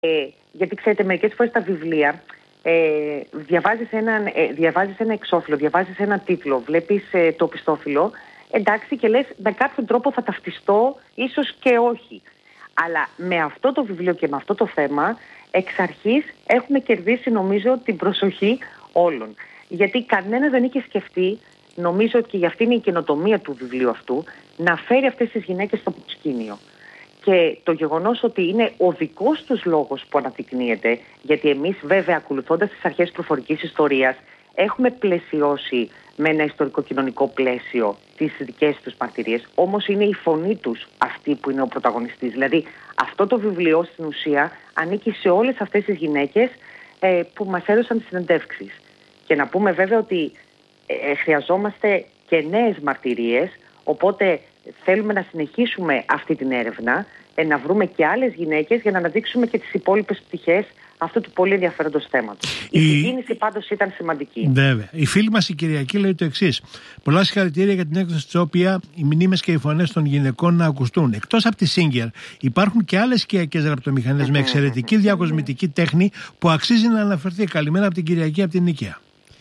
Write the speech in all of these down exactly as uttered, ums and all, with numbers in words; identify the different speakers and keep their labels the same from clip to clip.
Speaker 1: Ε, γιατί ξέρετε, μερικές φορές τα βιβλία ε, διαβάζεις, ένα, ε, διαβάζεις ένα εξώφυλλο, διαβάζεις ένα τίτλο, βλέπεις ε, το οπισθόφυλλο, εντάξει, και λες με κάποιον τρόπο θα ταυτιστώ, ίσως και όχι. Αλλά με αυτό το βιβλίο και με αυτό το θέμα, εξ αρχής έχουμε κερδίσει, νομίζω, την προσοχή όλων. Γιατί κανένας δεν είχε σκεφτεί, νομίζω ότι και για αυτή είναι η καινοτομία του βιβλίου αυτού, να φέρει αυτές τις γυναίκες στο προσκήνιο. Και το γεγονός ότι είναι ο δικός τους λόγος που αναδεικνύεται, γιατί εμείς βέβαια ακολουθώντας τις αρχές προφορικής ιστορίας έχουμε πλαισιώσει με ένα ιστορικό-κοινωνικό πλαίσιο τις δικές τους μαρτυρίες, όμως είναι η φωνή τους αυτή που είναι ο πρωταγωνιστής. Δηλαδή αυτό το βιβλίο στην ουσία ανήκει σε όλες αυτές τις γυναίκες ε, που μας έδωσαν τις συνεντεύξεις. Και να πούμε βέβαια ότι ε, χρειαζόμαστε και νέες μαρτυρίες, οπότε θέλουμε να συνεχίσουμε αυτή την έρευνα, ε, να βρούμε και άλλες γυναίκες για να αναδείξουμε και τις υπόλοιπες πτυχές αυτού του πολύ ενδιαφέροντος θέματος. Η, η συγκίνηση πάντως ήταν σημαντική.
Speaker 2: Βέβαια. Η φίλη μας η Κυριακή λέει το εξής. Πολλά συγχαρητήρια για την έκδοση της οποία οι μνήμες και οι φωνές των γυναικών να ακουστούν. Εκτός από τη Singer υπάρχουν και άλλες οικιακές ραπτομηχανές με εξαιρετική διακοσμητική τέχνη που αξίζει να αναφερθεί. Καλημέρα από την Κυριακή από την Νίκαια.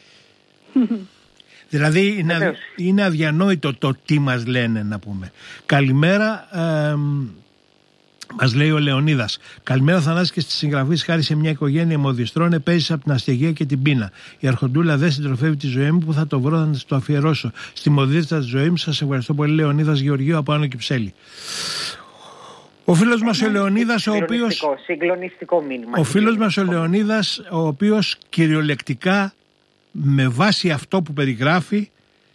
Speaker 2: Δηλαδή είναι, αδι... είναι αδιανόητο το τι μας λένε, να πούμε. Καλημέρα, ε, μας λέει ο Λεωνίδας. Καλημέρα Θανάση και στις συγγραφείς, χάρη σε μια οικογένεια μοδιστρών επέζησα από την αστεγία και την πείνα. Η αρχοντούλα δεν συντροφεύει τη ζωή μου, που θα το βρω να το αφιερώσω στη μοδίστρα της ζωής μου. Σας ευχαριστώ πολύ, Λεωνίδας Γεωργίου από Άνω Κυψέλη. Ο φίλος μας ο Λεωνίδας, ο οποίος...
Speaker 1: Συγκλονιστικό μήνυμα.
Speaker 2: Ο φίλος μας ο Λεωνίδας, ο οποίος κυριολεκτικά με βάση αυτό που περιγράφει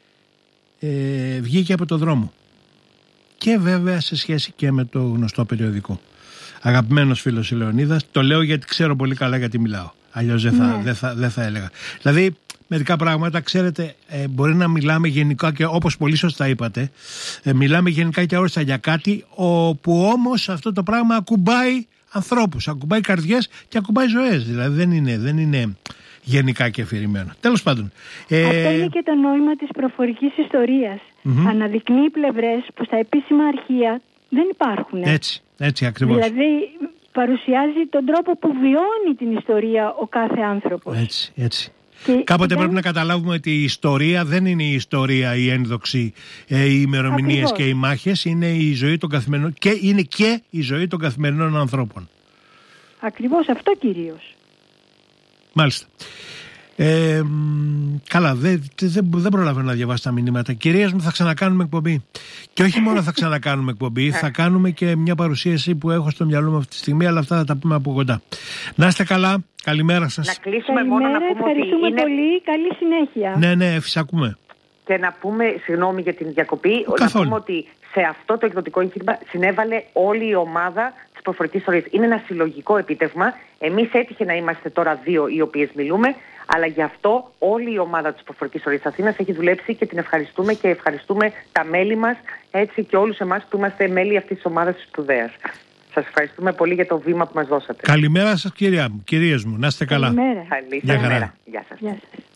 Speaker 2: ε, βγήκε από το δρόμο. Και βέβαια σε σχέση και με το γνωστό περιοδικό. Αγαπημένος φίλος ο Λεωνίδας, το λέω γιατί ξέρω πολύ καλά γιατί μιλάω. Αλλιώς δεν θα, ναι. δεν θα, δεν θα έλεγα. Δηλαδή μερικά πράγματα, ξέρετε, ε, μπορεί να μιλάμε γενικά και όπως πολύ σωστά είπατε, ε, μιλάμε γενικά και όριστα για κάτι όπου όμως αυτό το πράγμα ακουμπάει ανθρώπους, ακουμπάει καρδιές και ακουμπάει ζωές. Δηλαδή δεν είναι... Δεν είναι γενικά και αφηρημένο. Τέλος πάντων.
Speaker 3: Ε... Αυτό είναι και το νόημα της προφορικής ιστορίας. Mm-hmm. Αναδεικνύει πλευρές που στα επίσημα αρχεία δεν υπάρχουν.
Speaker 2: Έτσι, έτσι ακριβώς.
Speaker 3: Δηλαδή παρουσιάζει τον τρόπο που βιώνει την ιστορία ο κάθε άνθρωπος.
Speaker 2: Έτσι, έτσι. Και Κάποτε δεν... πρέπει να καταλάβουμε ότι η ιστορία δεν είναι η ιστορία, η ένδοξη, ε, οι ημερομηνίες και οι μάχες. Είναι η ζωή των καθημερινών και είναι και η ζωή των καθημερινών ανθρώπων.
Speaker 3: Ακριβώς αυτό κυρίως.
Speaker 2: Μάλιστα. Ε, καλά, δεν δε, δε προλαβαίνω να διαβάσω τα μηνύματα. Κυρίες μου, θα ξανακάνουμε εκπομπή. Και όχι μόνο θα ξανακάνουμε εκπομπή, θα κάνουμε και μια παρουσίαση που έχω στο μυαλό μου αυτή τη στιγμή, αλλά αυτά θα τα πούμε από κοντά. Να είστε καλά, καλημέρα σας.
Speaker 1: Να κλείσουμε
Speaker 3: καλημέρα,
Speaker 1: μόνο να πούμε
Speaker 3: ευχαριστούμε
Speaker 1: ότι είναι...
Speaker 3: πολύ, καλή συνέχεια.
Speaker 2: Ναι, ναι, φυσικά ακούμε.
Speaker 1: Και να πούμε, συγγνώμη για την διακοπή,
Speaker 2: Καθόλου.
Speaker 1: να πούμε ότι σε αυτό το εκδοτικό εγχείρημα συνέβαλε όλη η ομάδα της προφορικής ιστορίας. Είναι ένα συλλογικό επίτευγμα. Εμείς έτυχε να είμαστε τώρα δύο οι οποίες μιλούμε, αλλά γι' αυτό όλη η ομάδα της προφορικής ιστορίας της Αθήνας έχει δουλέψει και την ευχαριστούμε και ευχαριστούμε τα μέλη μας, έτσι και όλους εμάς που είμαστε μέλη αυτής της ομάδας της σπουδαίας. Σας ευχαριστούμε πολύ για το βήμα που μας δώσατε.
Speaker 2: Καλημέρα σας, κυρία μου, κυρίες μου, να είστε καλά.
Speaker 3: Καλημέρα.
Speaker 1: Καλή σας μέρα. Γεια σας.
Speaker 3: Γεια σας.